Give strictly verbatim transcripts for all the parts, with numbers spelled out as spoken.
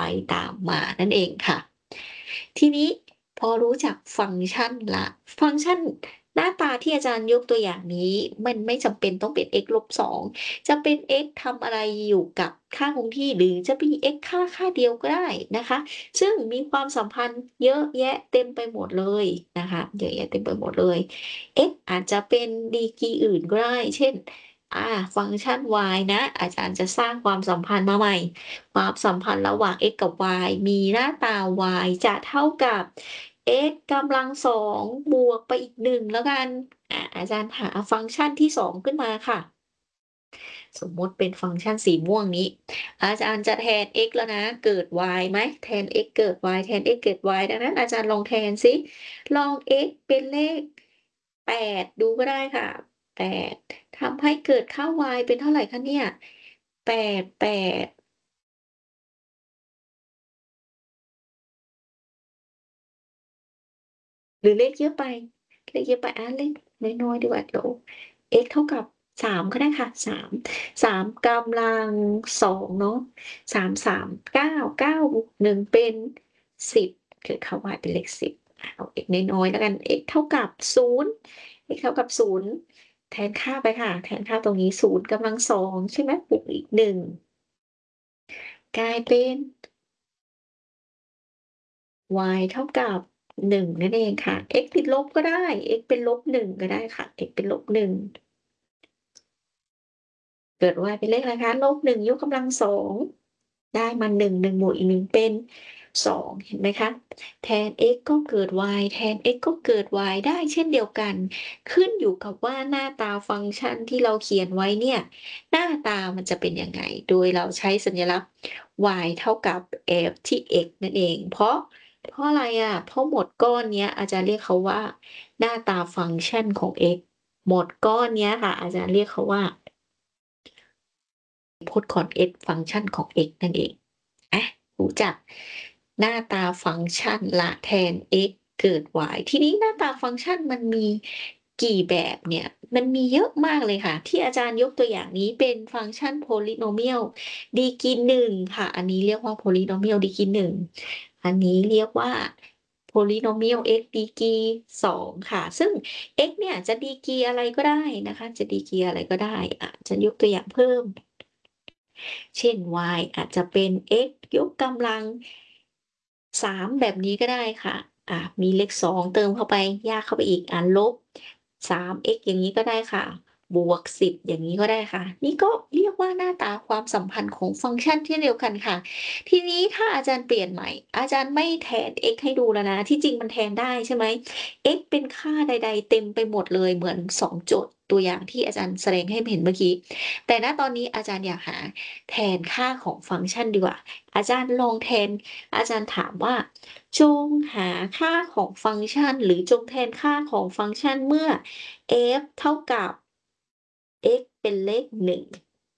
y ตามมานั่นเองค่ะ ทีนี้พอรู้จักฟังก์ชันแล้ว ฟังก์ชันหน้าตาที่อาจารย์ยกตัวอย่างนี้มันไม่จำเป็นต้องเป็น x ลบ สอง จะเป็น x ทำอะไรอยู่กับค่าคงที่ หรือจะมี x ค่าค่าเดียวก็ได้นะคะ ซึ่งมีความสัมพันธ์เยอะแยะเต็มไปหมดเลยนะคะ เยอะแยะเต็มไปหมดเลย x อาจจะเป็นดีกรีอื่นก็ได้ เช่น อ่า ฟังก์ชัน y นะ อาจารย์จะสร้างความสัมพันธ์มาใหม่ ความสัมพันธ์ระหว่าง x กับ y มีหน้าตา y จะเท่ากับ x กำลัง สอง บวกไปอีก หนึ่ง แล้วกัน อ่า อาจารย์หาฟังก์ชันที่ สอง ขึ้นมาค่ะ สมมุติเป็นฟังก์ชันสีม่วงนี้ อาจารย์จะแทน x แล้วนะ เกิด y ไหม แทน x เกิด y แทน x เกิด y ดังนั้นอาจารย์ลองแทนสิ ลอง x เป็นเลข แปด ดูก็ได้ค่ะ แปด ทำให้เกิดค่า y เป็นเท่าไรคะเนี่ย แปด แปด หรือเลขเยอะไป เลขเยอะไป อา เลขน้อย ๆ ดีกว่า เดี๋ยว x เท่ากับ สาม ก็ได้ค่ะ สาม สาม กำลัง สอง เนาะ สาม สาม เก้า เก้า บวก หนึ่ง เป็น สิบ เกิดค่า y เป็นเลข สิบ อา เอา x น้อย ๆ แล้วกัน x เท่ากับ ศูนย์ x เท่ากับ ศูนย์ แทนค่าไปค่ะ แทนค่าตรงนี้ ศูนย์ กำลัง สอง ใช่ไหม บวกอีก หนึ่ง กลายเป็น y เท่ากับ หนึ่ง นั่นเองค่ะ x ติดลบก็ได้ x เป็น ลบหนึ่ง ก็ได้ค่ะ x เป็น ลบหนึ่ง เกิด y เป็นเลขอะไรคะ ลบหนึ่ง ยกกำลัง สอง ได้มา หนึ่ง หนึ่ง บวกอีก หนึ่ง เป็น สอง เห็นไหมคะ แทน x ก็เกิด y แทน x ก็เกิด y ได้เช่นเดียวกัน ขึ้นอยู่กับว่าหน้าตาฟังก์ชันที่เราเขียนไว้เนี่ย หน้าตามันจะเป็นยังไง โดยเราใช้สัญลักษณ์ y เท่ากับ f ที่ x นั่นเอง เพราะ เพราะอะไรอะ เพราะหมวดก้อนเนี้ยอาจารย์เรียกเขาว่า หน้าตาฟังก์ชันของ x หมวดก้อนเนี้ยค่ะ อาจารย์เรียกเขาว่า พจน์ของ x ฟังก์ชันของ x นั่นเอง อา รู้จักหน้าตาฟังก์ชันแล้ว แทน x เกิด y ทีนี้หน้าตาฟังก์ชันมันมีกี่แบบเนี่ย มันมีเยอะมากเลยค่ะ ที่อาจารย์ยกตัวอย่างนี้เป็นฟังก์ชัน polynomial ดีกรี หนึ่ง ค่ะ อันนี้เรียกว่า polynomial ดีกรี หนึ่ง อันนี้เรียกว่า polynomial x ดีกรี สอง ค่ะ ซึ่ง x เนี่ยจะดีกรีอะไรก็ได้นะคะ จะดีกรีอะไรก็ได้ อา จะยกตัวอย่างเพิ่ม เช่น y อาจจะเป็น x ยกกำลัง สาม แบบนี้ก็ได้ค่ะ อ่า มีเลข สอง เติมเข้าไป ยากเข้าไปอีก อ่า ลบ สาม x อย่างงี้ก็ได้ค่ะ บวก สิบ อย่างงี้ก็ได้ค่ะ นี่ก็เรียกว่าหน้าตาความสัมพันธ์ของฟังก์ชันเช่นเดียวกันค่ะ ทีนี้ถ้าอาจารย์เปลี่ยนใหม่ อาจารย์ไม่แทน x ให้ดูแล้วนะ ที่จริงมันแทนได้ใช่ไหม x เป็นค่าใด ๆ เต็มไปหมดเลย เหมือน สอง โจทย์ตัวอย่างที่อาจารย์แสดงให้เห็นเมื่อกี้ แต่ ณ ตอนนี้อาจารย์อยากหาแทนค่าของฟังก์ชันดีกว่า อาจารย์ลองแทน อาจารย์ถามว่า จงหาค่าของฟังก์ชัน หรือจงแทนค่าของฟังก์ชันเมื่อ f เท่ากับ x เป็นเลข หนึ่ง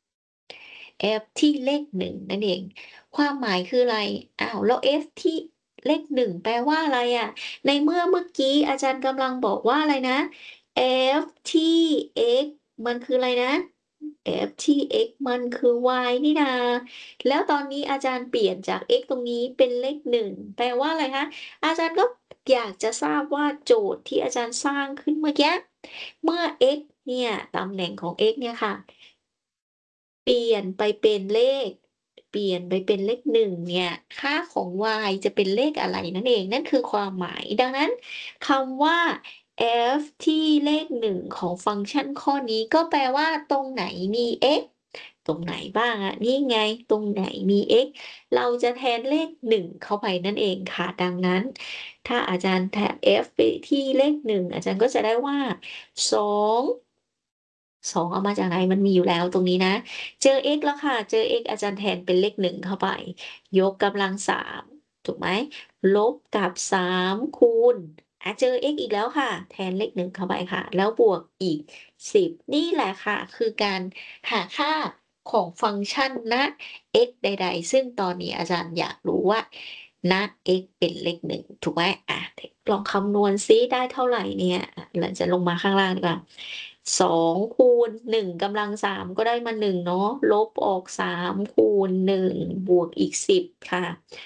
f ที่เลข หนึ่ง นั่นเอง ความหมายคืออะไร อ้าว แล้ว f ที่เลข หนึ่ง แปลว่าอะไรอะ ในเมื่อเมื่อกี้อาจารย์กำลังบอกว่าอะไรนะ f ที่ x มันคืออะไรนะ f ที่ x มันคือ y นี่นา แล้วตอนนี้อาจารย์เปลี่ยนจาก x ตรงนี้เป็นเลข หนึ่ง แปลว่าอะไรคะ อาจารย์ก็อยากจะทราบว่าโจทย์ที่อาจารย์สร้างขึ้นเมื่อกี้ เมื่อ x เนี่ย ตำแหน่งของ x เนี่ยค่ะ เปลี่ยนไปเป็นเลข เปลี่ยนไปเป็นเลข หนึ่ง เนี่ย ค่าของ y จะเป็นเลขอะไรนั่นเอง นั่นคือความหมาย ดังนั้นคำว่า f ที่เลข หนึ่ง ของฟังก์ชันข้อนี้ ก็แปลว่าตรงไหนมี x ตรงไหนบ้างอะ นี่ไง ตรงไหนมี x เราจะแทนเลข หนึ่ง เข้าไปนั่นเองค่ะ ดังนั้นถ้าอาจารย์แทน f ไปที่เลข หนึ่ง อาจารย์ก็จะได้ว่า สอง สอง เอามาจากไหน มันมีอยู่แล้วตรงนี้นะ เจอ x แล้วค่ะ เจอ x อาจารย์แทนเป็นเลข หนึ่ง เข้าไป ยกกำลัง สาม ถูกไหม ลบกับ สาม คูณ อา เจอ x อีกแล้วค่ะ แทนเลข หนึ่ง เข้าไปค่ะ แล้วบวกอีก สิบ นี่แหละค่ะ คือการหาค่าของฟังก์ชัน ณ x ใด ๆ ซึ่งตอนนี้อาจารย์อยากรู้ว่า ณ x เป็นเลข หนึ่ง ถูกไหม อา ลองคำนวณซิได้เท่าไรเนี่ย อา เราจะลงมาข้างล่างดีกว่าสอง คูณ หนึ่ง กำลัง สาม ก็ได้มา หนึ่ง เนาะ ลบออก สาม คูณ หนึ่ง บวกอีก สิบ ค่ะ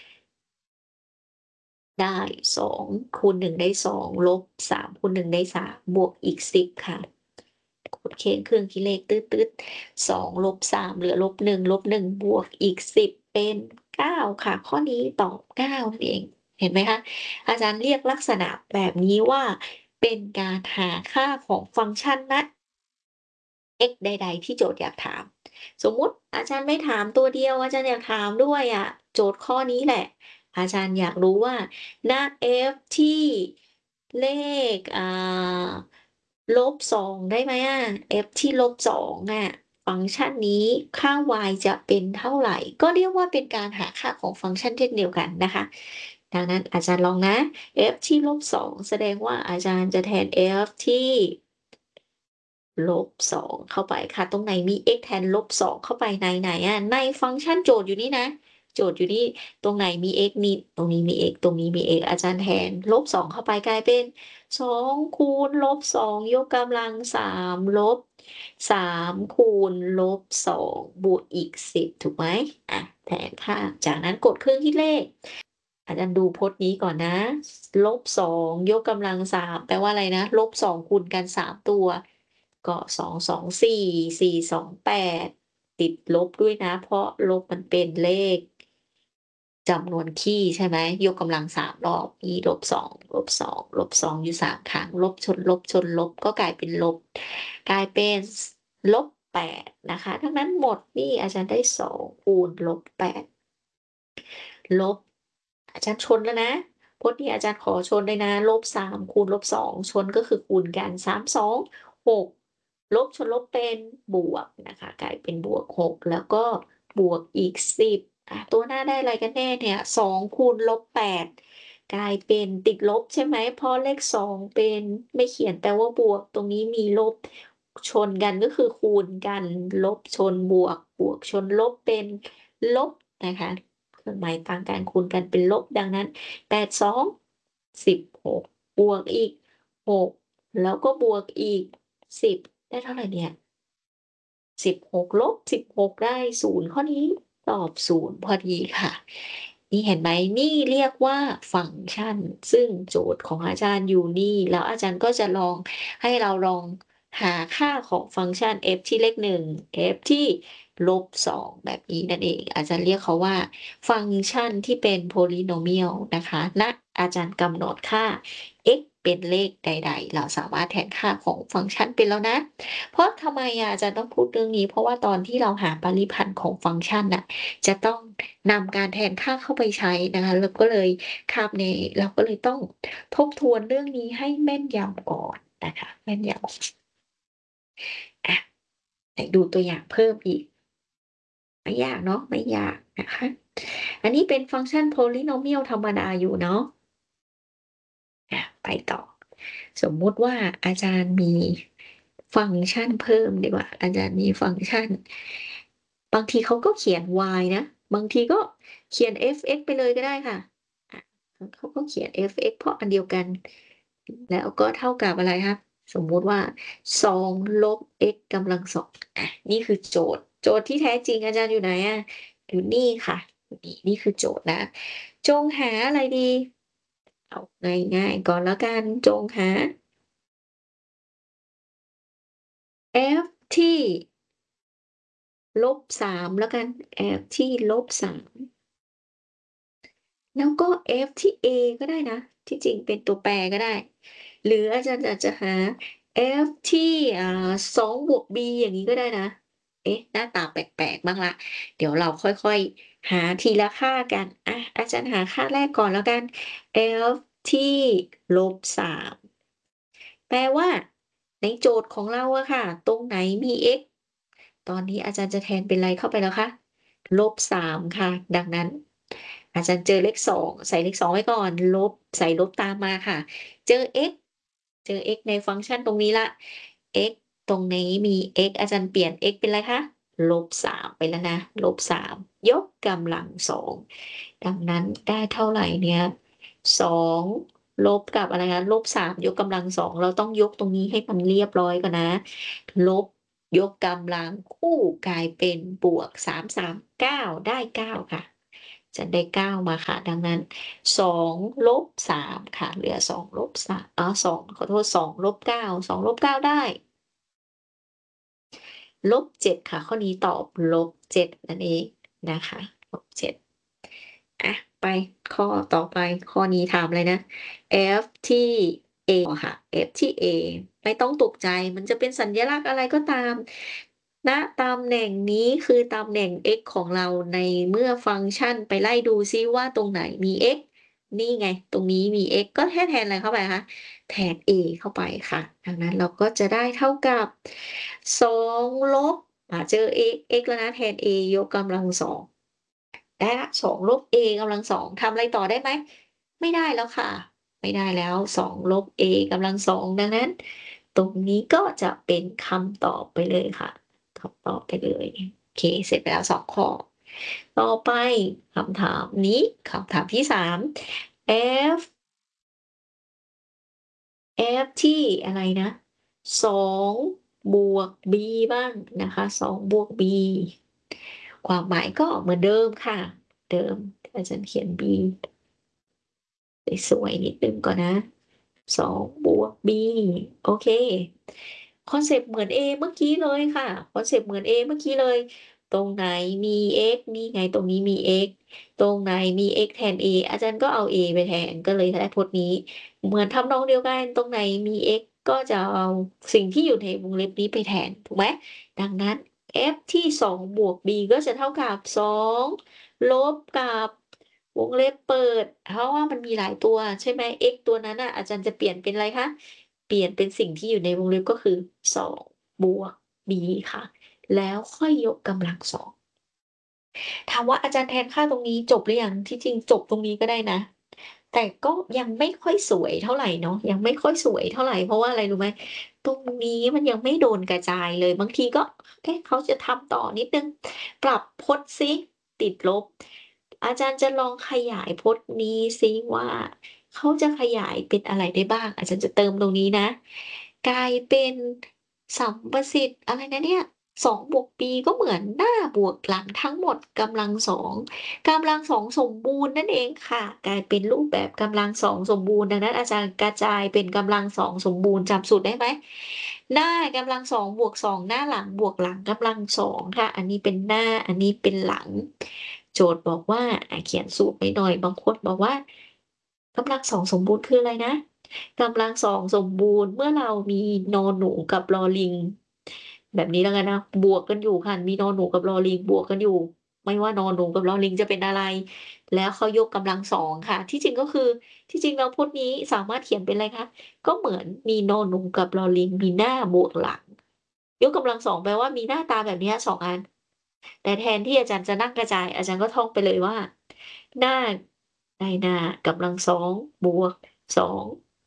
ได้ สอง คูณ หนึ่ง ได้ สอง ลบ สาม คูณ หนึ่ง ได้ สาม บวกอีก สิบ ค่ะ กดเคเครื่องคิดเลขตื๊ด ๆ สอง ลบ สาม เหลือ ลบ หนึ่ง ลบ หนึ่ง บวกอีก สิบ เป็น เก้า ค่ะ ข้อนี้ตอบ เก้า นั่นเอง เห็นไหมคะ? อาจารย์เรียกลักษณะแบบนี้ว่า เป็นการหาค่าของฟังก์ชัน ณ x ใด ๆ ที่โจทย์อยากถาม สมมุติอาจารย์ไม่ถามตัวเดียว อาจารย์อยากถามด้วยอะ โจทย์ข้อนี้แหละ อาจารย์อยากรู้ว่า ณ f ที่เลข อ่า ลบ สอง ได้ไหมอะ? f ที่ ลบ สอง อะ ฟังก์ชันนี้ค่า y จะเป็นเท่าไร? ก็เรียกว่าเป็นการหาค่าของฟังก์ชันเช่นเดียวกันนะคะ ดังนั้นอาจารย์ลองนะ f ที่ ลบ สอง แสดงว่าอาจารย์จะแทน f ที่ ลบ สอง เข้าไปค่ะ ตรงไหนมี x แทน ลบ สอง เข้าไปไหน ๆ อะ ในฟังก์ชันโจทย์อยู่นี่นะ โจทย์อยู่นี่ ตรงไหนมี x มี ตรงนี้มี x ตรงนี้มี x อาจารย์แทน ลบ สอง เข้าไปกลายเป็น สอง คูณ ลบ สอง ยกกำลัง สาม ลบ สาม คูณ ลบ สอง บวกอีก สิบ ถูกไหม? อะ แทนค่า จากนั้นกดเครื่องคิดเลข อาจารย์ดูพจน์นี้ก่อนนะ ลบ สอง ยกกำลัง สาม แปลว่าอะไรนะ ลบ สอง คูณกัน สาม ตัว ก็ สอง สอง สี่ สี่ สอง แปด ติดลบด้วยนะ เพราะลบมันเป็นเลข จำนวนคี่ ใช่ไหม ยกกำลัง สาม รอบ นี่ ลบ สอง ลบ สอง ลบ สอง อยู่ สาม ครั้ง ลบชนลบ ชนลบ ก็กลายเป็นลบ กลายเป็น ส ลบ แปด นะคะ ดังนั้นหมดหนี้อาจารย์ได้ สอง คูณ ลบ แปด ลบ อาจารย์ชนแล้วนะ พจน์นี้อาจารย์ขอชนเลยนะ ลบ สาม คูณ ลบ สอง ชนก็คือคูณกัน สาม สอง หก ลบชนลบเป็นบวกนะคะ กลายเป็นบวก หก แล้วก็บวกอีก สิบ อะ ตัวหน้าได้อะไรกันแน่เนี่ย สอง คูณ ลบ แปด กลายเป็นติดลบใช่ไหม เพราะเลข สอง เป็น ไม่เขียนแปลว่าบวก ตรงนี้มีลบ ชนกันก็คือคูณกัน ลบชนบวก บวกชนลบเป็นลบนะคะ เครื่องหมายต่างกัน คูณกันเป็นลบ ดังนั้น แปด สอง สิบหก บวกอีก หก แล้วก็บวกอีก สิบ ได้เท่าไรเนี่ย? สิบหก ลบ สิบหก ได้ ศูนย์ ข้อนี้ตอบ ศูนย์ พอดีค่ะ นี่เห็นไหม นี่เรียกว่าฟังก์ชัน ซึ่งโจทย์ของอาจารย์อยู่นี่ แล้วอาจารย์ก็จะลอง ให้เราลองหาค่าของฟังก์ชัน f ที่เลข หนึ่ง f ที่ ลบ สอง แบบนี้นั่นเอง อาจารย์เรียกเขาว่า ฟังก์ชันที่เป็น polynomial นะคะ ณ อาจารย์กำหนดค่า x เป็นเลขใด ๆ เราสามารถแทนค่าของฟังก์ชันเป็นแล้วนะ เพราะทำไมอะอาจารย์ต้องพูดเรื่องนี้ เพราะว่าตอนที่เราหาปริพันธ์ของฟังก์ชันน่ะ จะต้องนำการแทนค่าเข้าไปใช้นะคะ เราก็เลย คาบนี้ เราก็เลยต้องทบทวนเรื่องนี้ให้แม่นยำก่อนนะคะ แม่นยำ อะ ไหนดูตัวอย่างเพิ่มอีก ไม่ยากเนาะ ไม่ยากนะคะ อันนี้เป็นฟังก์ชัน polynomial ธรรมดาอยู่เนาะ อะ ไปต่อ สมมุติว่าอาจารย์มีฟังก์ชันเพิ่มดีกว่า อาจารย์มีฟังก์ชัน บางทีเขาก็เขียน y นะ บางทีก็เขียน f(x) ไปเลยก็ได้ค่ะ อะ เขาก็เขียน f(x) เพราะอันเดียวกัน แล้วก็เท่ากับอะไรคะ สมมุติว่า สอง ลบ x กำลัง สอง อะ นี่คือโจทย์ โจทย์ที่แท้จริงอาจารย์อยู่ไหนอะ อยู่นี่ค่ะ อยู่นี่ นี่คือโจทย์นะ จงหาอะไรดี เอาง่าย ๆ ก่อนแล้วกัน จงหา f ที่ ลบ สาม แล้วกัน f ที่ ลบ สาม แล้วก็ f ที่ a ก็ได้นะ ที่จริงเป็นตัวแปรก็ได้ หรืออาจารย์อาจจะหา f ที่ อ่า สอง บวก b อย่างงี้ก็ได้นะ เอ๊ะ หน้าตาแปลก ๆ บ้างแล้ว เดี๋ยวเราค่อย ๆ หาทีละค่ากัน อะ อาจารย์หาค่าแรกก่อนแล้วกัน f ที่ ลบ สาม แปลว่า ในโจทย์ของเราอะค่ะ ตรงไหนมี x ตอนนี้อาจารย์จะแทนเป็นอะไรเข้าไปแล้วคะ ลบ สาม ค่ะ ดังนั้นอาจารย์เจอเลข สอง ใส่เลข สอง ไว้ก่อน ลบ ใส่ลบตามมาค่ะ เจอ x เจอ x ในฟังก์ชันตรงนี้แล้ว x ตรงนี้มี x อาจารย์เปลี่ยน x เป็นอะไรคะ ลบ สาม ไปแล้วนะ ลบ สาม ยกกำลัง สอง ดังนั้นได้เท่าไรเนี่ย สองลบกับอะไรคะ ลบสาม ยกกำลัง สอง เราต้องยกตรงนี้ให้มันเรียบร้อยก่อนนะ ลบยกกำลังคู่กลายเป็นบวก สาม สาม เก้า ได้ เก้า ค่ะ จะได้ เก้า มาค่ะ ดังนั้น สอง ลบ สาม ค่ะ เหลือ สอง ลบ สาม อ๋อ สอง ขอโทษ สอง ลบ เก้า สอง ลบ เก้า ได้ ลบ เจ็ด ค่ะ ข้อนี้ตอบ ลบ เจ็ด นั่นเองนะคะ ลบ เจ็ด อะ ไปข้อต่อไป ข้อนี้ถามอะไรนะ F ที่ A ค่ะ F ที่ A ไม่ต้องตกใจ มันจะเป็นสัญลักษณ์อะไรก็ตาม ณ ตำแหน่งนี้คือตำแหน่ง x ของเรา ในเมื่อฟังก์ชันไปไล่ดูซิว่าตรงไหนมี x นี่ไง ตรงนี้มี x ก็แค่แทนอะไรเข้าไปคะ แทน A เข้าไปค่ะ ดังนั้นเราก็จะได้เท่ากับ สอง ลบ อ่า เจอ x x แล้วนะ แทน A ยกกำลัง สอง ได้แล้ว สอง ลบ A กำลัง สอง ทำอะไรต่อได้ไหม? ไม่ได้แล้วค่ะ ไม่ได้แล้ว สอง ลบ A กำลัง สอง ดังนั้น ตรงนี้ก็จะเป็นคำตอบไปเลยค่ะ คำตอบไปเลย โอเค เสร็จไปแล้ว สอง ข้อ ต่อไปคำถามนี้ คำถามที่ สาม F F ที่อะไรนะ สอง บวก B บ้างนะคะ สอง บวก B ความหมายก็เหมือนเดิมค่ะ เดิม อาจารย์เขียน B สวย ๆ นิดหนึ่งก่อนนะ สอง บวก B โอเค คอนเซปต์เหมือน A เมื่อกี้เลยค่ะ คอนเซปต์เหมือน A เมื่อกี้เลย ตรงไหนมี x นี่ไงตรงนี้มี x ตรงไหนมี x แทน A อาจารย์ก็เอา A ไปแทน ก็เลยได้พจน์นี้ เหมือนทำนองเดียวกัน ตรงไหนมี x ก็จะเอาสิ่งที่อยู่ในวงเล็บนี้ไปแทน ถูกไหม ดังนั้น F ที่ สอง บวก B ก็จะเท่ากับ สอง ลบกับ วงเล็บเปิด เพราะว่ามันมีหลายตัว ใช่ไหม x ตัวนั้นน่ะ อาจารย์จะเปลี่ยนเป็นอะไรคะ เปลี่ยนเป็นสิ่งที่อยู่ในวงเล็บ ก็คือ สอง บวก B ค่ะ แล้วค่อยยกกำลัง สอง ถามว่าอาจารย์แทนค่าตรงนี้จบหรือยัง? ที่จริงจบตรงนี้ก็ได้นะ แต่ก็ยังไม่ค่อยสวยเท่าไรเนาะ ยังไม่ค่อยสวยเท่าไร เพราะว่าอะไรรู้ไหม ตรงนี้มันยังไม่โดนกระจายเลย บางทีก็ เอ๊ะ เขาจะทำต่อนิดหนึ่ง ปรับพจน์ซิ ติดลบ อาจารย์จะลองขยายพจน์นี้ซิว่า เขาจะขยายเป็นอะไรได้บ้าง อาจารย์จะเติมตรงนี้นะ กลายเป็นสัมประสิทธิ์อะไรนะเนี่ย สอง บวก B ก็เหมือนหน้าบวกหลังทั้งหมดกำลัง สอง กำลัง สอง สมบูรณ์นั่นเองค่ะ กลายเป็นรูปแบบกำลัง สอง สมบูรณ์ ดังนั้นอาจารย์กระจายเป็นกำลัง สอง สมบูรณ์ จำสูตรได้ไหม หน้ากำลัง สอง บวก สอง หน้าหลังบวกหลังกำลัง สอง ค่ะ อันนี้เป็นหน้า อันนี้เป็นหลัง โจทย์บอกว่า อ่า เขียนสูตรไว้หน่อย บางคนบอกว่า กำลัง สอง สมบูรณ์คืออะไรนะ กำลัง สอง สมบูรณ์ เมื่อเรามีนอหนูกับลอลิง แบบนี้แล้วกันนะ บวกกันอยู่ค่ะ มีนอหนูกับลอลิงบวกกันอยู่ ไม่ว่านอหนูกับลอลิงจะเป็นอะไร แล้วเขายกกำลัง สอง ค่ะ ที่จริงก็คือ ที่จริงแล้วพจน์นี้สามารถเขียนเป็นอะไรคะ ก็เหมือนมีนอหนูกับลอลิง มีหน้าบวกหลัง ยกกำลัง สอง แปลว่ามีหน้าตาแบบเนี้ย สอง อัน แต่แทนที่อาจารย์จะนั่งกระจาย อาจารย์ก็ท่องไปเลยว่า หน้า ได้หน้ากำลัง สอง บวก สอง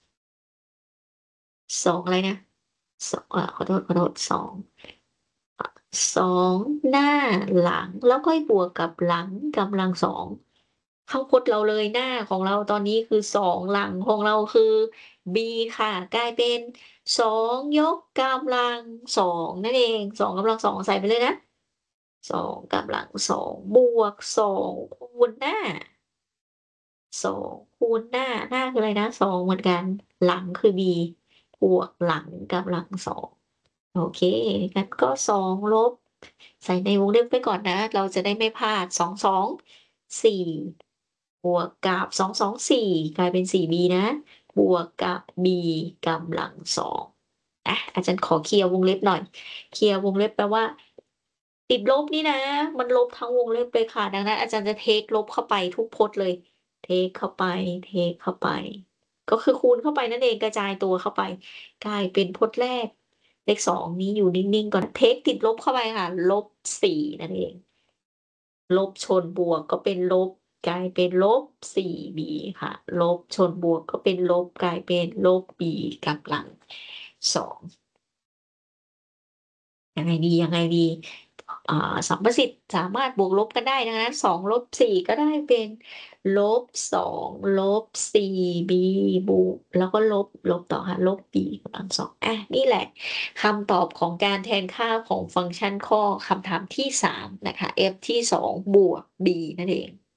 สอง อะไรนะ ส อ่า ขอโทษ ๆ สอง อ สอง หน้าหลัง แล้วค่อยบวกกับหลังกำลัง สอง เข้าพจน์เราเลย หน้าของเราตอนนี้คือ สอง หลังของเราคือ B ค่ะ กลายเป็น สอง ยกกำลัง สอง นั่นเอง สอง กำลัง สอง ใส่ไปเลยนะ สอง กำลัง สอง บวก สอง คูณหน้า สอง คูณหน้า หน้าคืออะไรนะ สอง เหมือนกัน หลังคือ B บวกหลังกำลัง สอง โอเค งั้นก็ สอง ลบ ใส่ในวงเล็บไว้ก่อนนะ เราจะได้ไม่พลาด สอง สอง สี่ บวกกับ สอง สอง สี่ กลายเป็น สี่ B นะ บวกกับ B กำลัง สอง อะ อาจารย์ขอเคลียร์วงเล็บหน่อย เคลียร์วงเล็บแปลว่า ติดลบนี่นะ มันลบทั้งวงเล็บเลยค่ะ ดังนั้นอาจารย์จะเทกลบเข้าไปทุกพจน์เลย เทกเข้าไป เทกเข้าไป ก็คือคูณเข้าไปนั่นเอง กระจายตัวเข้าไป กลายเป็นพจน์แรก เลข สอง นี้อยู่นิ่ง ๆ ก่อน เทกติดลบเข้าไปค่ะ ลบ สี่ นั่นเอง ลบชนบวกก็เป็นลบ กลายเป็น ลบสี่ B ค่ะ ลบชนบวกก็เป็นลบ กลายเป็น ลบ B กำลัง สอง ยังไงดี ยังไงดีอ่า สัมประสิทธิ์สามารถบวกลบกันได้ ดังนั้น สอง ลบ สี่ ก็ได้เป็น ลบ สอง ลบ สี่ b บวก แล้วก็ลบ ลบต่อค่ะ ลบ b กำลัง สอง อา นี่แหละคำตอบของการแทนค่าของฟังก์ชันข้อคำถามที่ สาม นะคะ f ที่ สอง บวก b นั่นเอง